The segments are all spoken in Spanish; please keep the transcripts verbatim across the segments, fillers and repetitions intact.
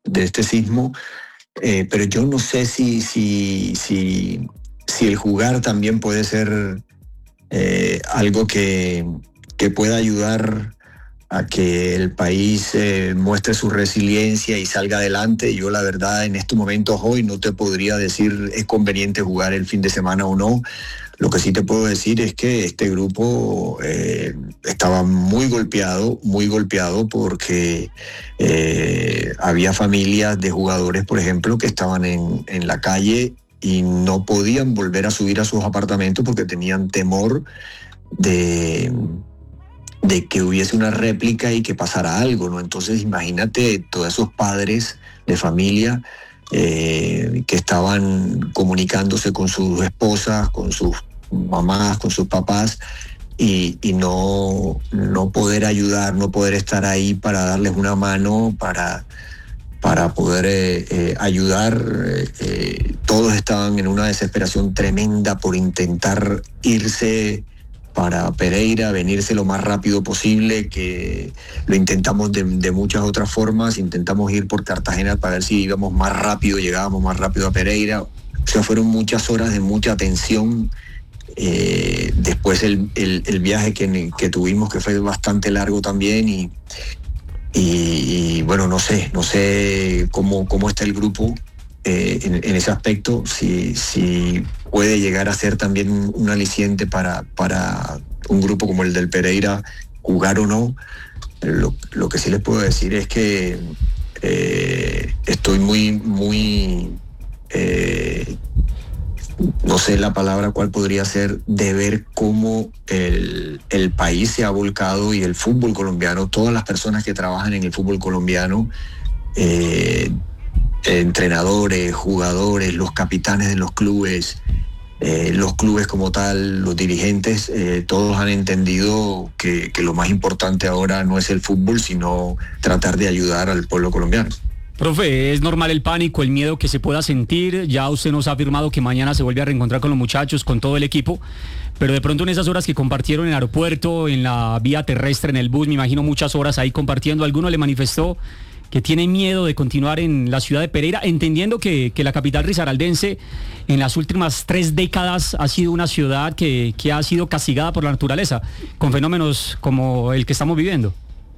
de este sismo, eh, pero yo no sé si, si, si, si el jugar también puede ser eh, algo que, que pueda ayudar a que el país eh, muestre su resiliencia y salga adelante. Yo la verdad en estos momentos hoy no te podría decir es conveniente jugar el fin de semana o no. Lo que sí te puedo decir es que este grupo eh, estaba muy golpeado, muy golpeado porque eh, había familias de jugadores, por ejemplo, que estaban en, en la calle y no podían volver a subir a sus apartamentos porque tenían temor de... de que hubiese una réplica y que pasara algo, ¿no? Entonces imagínate todos esos padres de familia eh, que estaban comunicándose con sus esposas, con sus mamás, con sus papás, y, y no, no poder ayudar, no poder estar ahí para darles una mano, para, para poder eh, eh, ayudar. Eh, todos estaban en una desesperación tremenda por intentar irse para Pereira, venirse lo más rápido posible, que lo intentamos de, de muchas otras formas. Intentamos ir por Cartagena para ver si íbamos más rápido, llegábamos más rápido a Pereira. O sea, fueron muchas horas de mucha tensión. Eh, después el, el, el viaje que, que tuvimos, que fue bastante largo también, y, y, y bueno, no sé, no sé cómo, cómo está el grupo eh, en, en ese aspecto, si, si puede llegar a ser también un, un aliciente para, para un grupo como el del Pereira jugar o no. Lo, lo que sí les puedo decir es que eh, estoy muy, muy, eh, no sé la palabra cuál podría ser, de ver cómo el, el país se ha volcado y el fútbol colombiano, todas las personas que trabajan en el fútbol colombiano, eh, entrenadores, jugadores, los capitanes de los clubes, eh, los clubes como tal, los dirigentes, eh, todos han entendido que, que lo más importante ahora no es el fútbol, sino tratar de ayudar al pueblo colombiano. Profe, es normal el pánico, el miedo que se pueda sentir. Ya usted nos ha afirmado que mañana se vuelve a reencontrar con los muchachos, con todo el equipo, pero de pronto en esas horas que compartieron en el aeropuerto, en la vía terrestre, en el bus, me imagino muchas horas ahí compartiendo, ¿alguno le manifestó que tiene miedo de continuar en la ciudad de Pereira, entendiendo que, que la capital risaraldense en las últimas tres décadas ha sido una ciudad que, que ha sido castigada por la naturaleza, con fenómenos como el que estamos viviendo?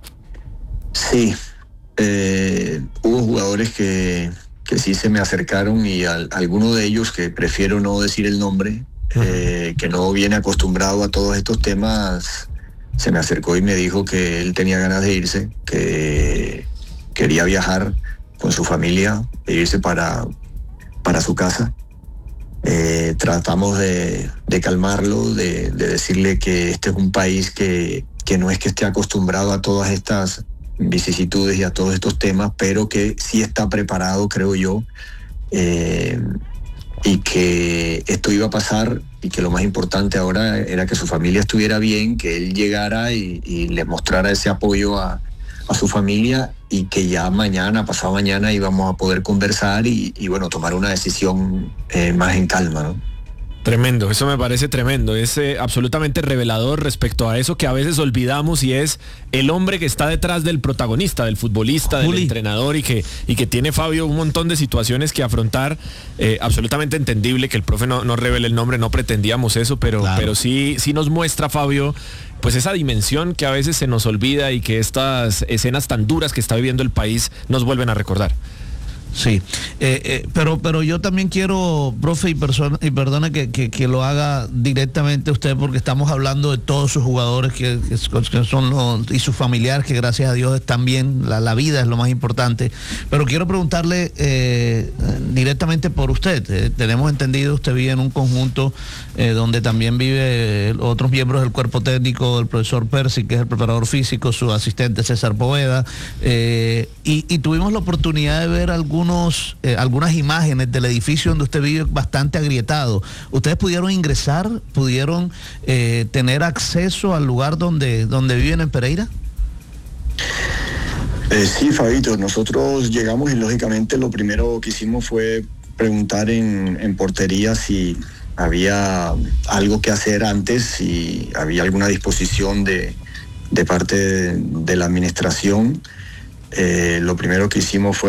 Sí, eh, hubo jugadores que, que sí se me acercaron, y al, alguno de ellos, que prefiero no decir el nombre, eh, que no viene acostumbrado a todos estos temas, se me acercó y me dijo que él tenía ganas de irse, que quería viajar con su familia e irse para, para su casa. Eh, tratamos de, de calmarlo, de, de decirle que este es un país que, que no es que esté acostumbrado a todas estas vicisitudes y a todos estos temas, pero que sí está preparado, creo yo, eh, y que esto iba a pasar, y que lo más importante ahora era que su familia estuviera bien, que él llegara y, y le mostrara ese apoyo a, a su familia, y que ya mañana, pasado mañana, íbamos a poder conversar y, y bueno, tomar una decisión eh, más en calma, ¿no? Tremendo, eso me parece tremendo, es eh, absolutamente revelador respecto a eso que a veces olvidamos, y es el hombre que está detrás del protagonista, del futbolista, Juli, del entrenador, y que, y que tiene, Fabio, un montón de situaciones que afrontar. Eh, absolutamente entendible que el profe no, no revele el nombre, no pretendíamos eso, pero, claro, pero sí, sí nos muestra, Fabio, pues esa dimensión que a veces se nos olvida y que estas escenas tan duras que está viviendo el país nos vuelven a recordar. Sí, eh, eh, pero pero yo también quiero, profe, y, persona, y perdone que, que, que lo haga directamente usted, porque estamos hablando de todos sus jugadores que, que son los, y sus familiares, que gracias a Dios están bien, la, la vida es lo más importante, pero quiero preguntarle eh, directamente por usted. Eh, tenemos entendido, usted vive en un conjunto eh, donde también vive otros miembros del cuerpo técnico, el profesor Percy, que es el preparador físico, su asistente César Poveda, eh, y, y tuvimos la oportunidad de ver algún Unos, eh, algunas imágenes del edificio donde usted vive bastante agrietado. ¿Ustedes pudieron ingresar, pudieron eh, tener acceso al lugar donde, donde viven en Pereira? Eh, sí, Fabito, nosotros llegamos y lógicamente lo primero que hicimos fue preguntar en, en portería si había algo que hacer antes, si había alguna disposición de, de parte de, de la administración. Eh, lo primero que hicimos fue